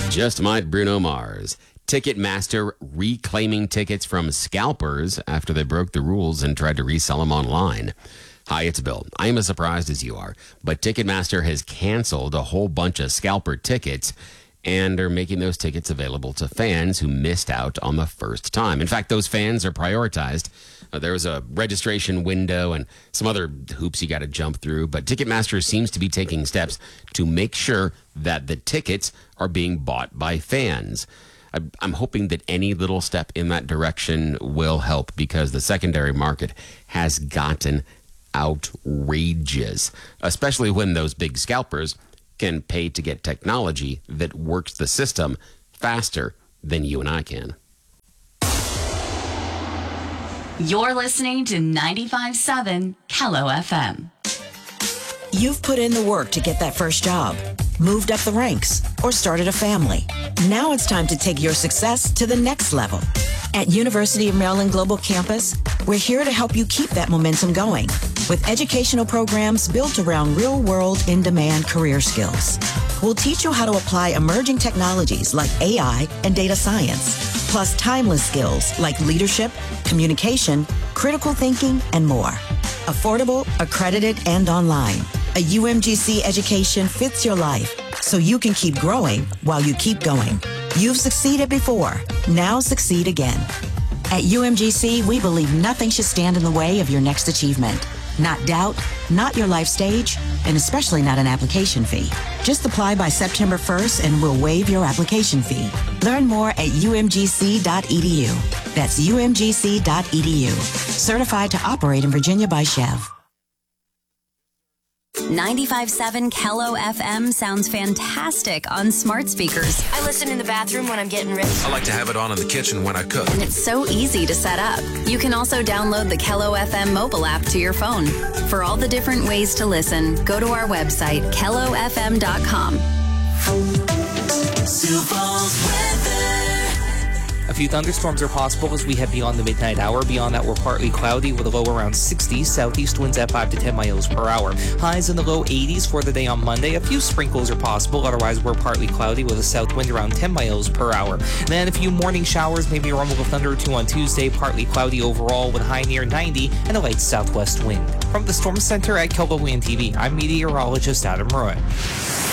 Just might Bruno Mars. Ticketmaster reclaiming tickets from scalpers after they broke the rules and tried to resell them online. Hi, it's Bill. I am as surprised as you are, but Ticketmaster has canceled a whole bunch of scalper tickets and are making those tickets available to fans who missed out on the first time. In fact, those fans are prioritized. There was a registration window and some other hoops you got to jump through, but Ticketmaster seems to be taking steps to make sure that the tickets are being bought by fans. I'm hoping that any little step in that direction will help because the secondary market has gotten outrageous, especially when those big scalpers can pay to get technology that works the system faster than you and I can. You're listening to 95.7 Kello FM. You've put in the work to get that first job, moved up the ranks, or started a family. Now it's time to take your success to the next level. At University of Maryland Global Campus, we're here to help you keep that momentum going with educational programs built around real-world, in-demand career skills. We'll teach you how to apply emerging technologies like AI and data science, plus timeless skills like leadership, communication, critical thinking, and more. Affordable, accredited, and online. A UMGC education fits your life so you can keep growing while you keep going. You've succeeded before. Now succeed again. At UMGC, we believe nothing should stand in the way of your next achievement. Not doubt, not your life stage, and especially not an application fee. Just apply by September 1st and we'll waive your application fee. Learn more at umgc.edu. That's umgc.edu. Certified to operate in Virginia by Chev. 95.7 Kello FM sounds fantastic on smart speakers. I listen in the bathroom when I'm getting ready. I like to have it on in the kitchen when I cook. And it's so easy to set up. You can also download the Kello FM mobile app to your phone. For all the different ways to listen, go to our website, kellofm.com. Sioux Falls weather. A few thunderstorms are possible as we head beyond the midnight hour. Beyond that, we're partly cloudy with a low around 60. Southeast winds at 5 to 10 miles per hour. Highs in the low 80s for the day on Monday. A few sprinkles are possible. Otherwise, we're partly cloudy with a south wind around 10 miles per hour. Then a few morning showers, maybe a rumble of thunder or two on Tuesday. Partly cloudy overall with a high near 90 and a light southwest wind. From the Storm Center at KELO WIN TV, I'm meteorologist Adam Roy.